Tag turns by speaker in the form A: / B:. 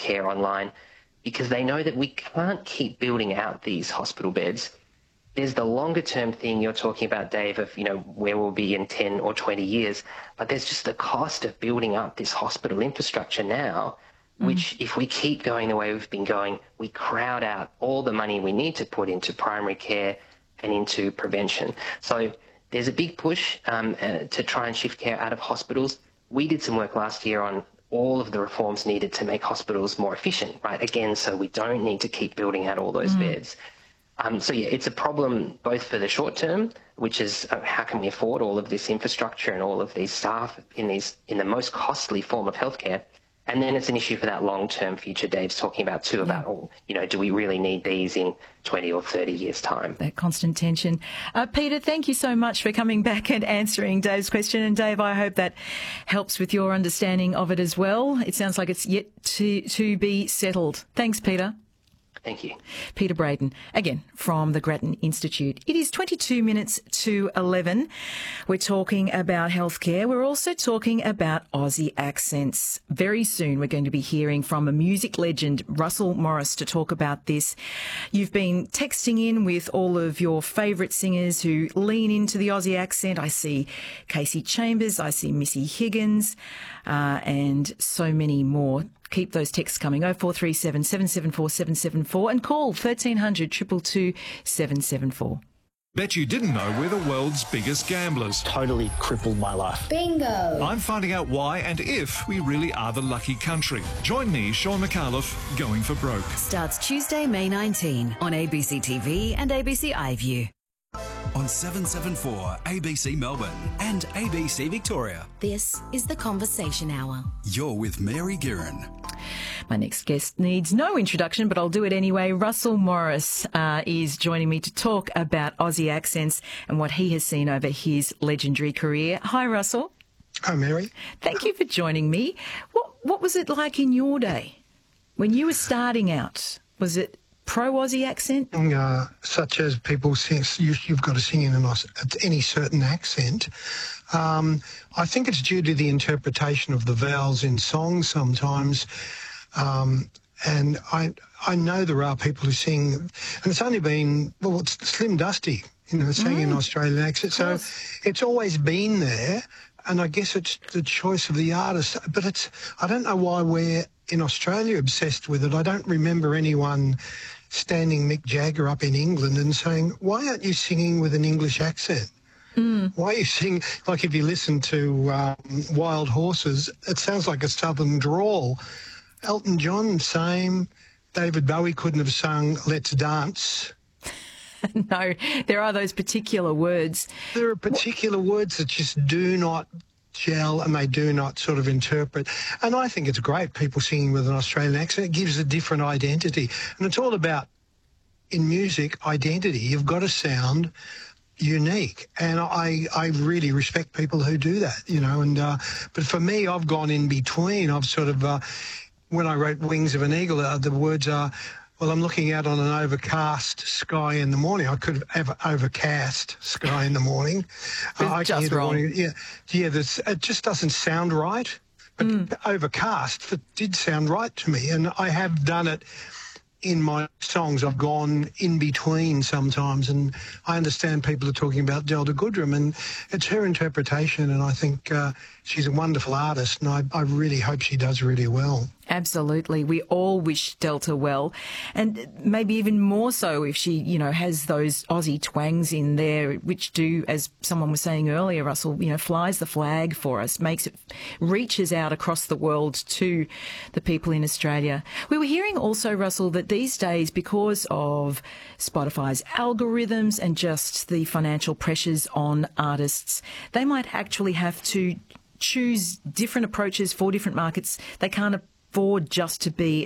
A: care online, because they know that we can't keep building out these hospital beds. There's the longer term thing you're talking about, Dave, of, where we'll be in 10 or 20 years. But there's just the cost of building up this hospital infrastructure now, which if we keep going the way we've been going, we crowd out all the money we need to put into primary care and into prevention. So there's a big push to try and shift care out of hospitals. We did some work last year on all of the reforms needed to make hospitals more efficient, right? Again, so we don't need to keep building out all those beds. So yeah, it's a problem both for the short term, which is how can we afford all of this infrastructure and all of these staff in the most costly form of healthcare, and then it's an issue for that long-term future. Dave's talking about too about, do we really need these in 20 or 30 years' time?
B: That constant tension. Peter, thank you so much for coming back and answering Dave's question. And Dave, I hope that helps with your understanding of it as well. It sounds like it's yet to be settled. Thanks, Peter.
A: Thank you.
B: Peter Braden, again, from the Grattan Institute. It is 22 minutes to 11. We're talking about healthcare. We're also talking about Aussie accents. Very soon we're going to be hearing from a music legend, Russell Morris, to talk about this. You've been texting in with all of your favourite singers who lean into the Aussie accent. I see Casey Chambers, I see Missy Higgins, and so many more. Keep those texts coming, 0437 774 774, and call 1300 222 774.
C: Bet you didn't know we're the world's biggest gamblers.
D: Totally crippled my life.
E: Bingo!
C: I'm finding out why and if we really are the lucky country. Join me, Sean McAuliffe, Going for Broke.
F: Starts Tuesday, May 19 on ABC TV and ABC iView.
G: On 774 ABC Melbourne and ABC Victoria.
F: This is The Conversation Hour.
G: You're with Mary Guerin.
B: My next guest needs no introduction, but I'll do it anyway. Russell Morris is joining me to talk about Aussie accents and what he has seen over his legendary career. Hi, Russell.
H: Hi, Mary.
B: Thank you for joining me. What was it like in your day when you were starting out? Was it pro-Aussie accent?
H: Such as people sing, you've got to sing in any certain accent. I think it's due to the interpretation of the vowels in songs sometimes. And I know there are people who sing, and it's only been, it's Slim Dusty, singing in Australian accent. So it's always been there, and I guess it's the choice of the artist. But I don't know why we're in Australia obsessed with it. I don't remember anyone standing Mick Jagger up in England and saying, why aren't you singing with an English accent? Why are you singing, like if you listen to Wild Horses, it sounds like a southern drawl. Elton John, same. David Bowie couldn't have sung Let's Dance.
B: No, there are those particular words.
H: There are particular words that just do not gel and they do not sort of interpret. And I think it's great, people singing with an Australian accent. It gives a different identity. And it's all about, in music, identity. You've got to sound unique. And I really respect people who do that, but for me, I've gone in between. I've sort of, when I wrote Wings of an Eagle, the words are, well, I'm looking out on an overcast sky in the morning. I could have overcast sky in the morning.
B: Just wrong.
H: It just doesn't sound right. But overcast, it did sound right to me. And I have done it in my songs. I've gone in between sometimes. And I understand people are talking about Delta Goodrem, and it's her interpretation. And I think she's a wonderful artist, and I really hope she does really well.
B: Absolutely. We all wish Delta well, and maybe even more so if she, has those Aussie twangs in there, which do, as someone was saying earlier, Russell, flies the flag for us, reaches out across the world to the people in Australia. We were hearing also, Russell, that these days, because of Spotify's algorithms and just the financial pressures on artists, they might actually have to choose different approaches for different markets. They can't afford just to be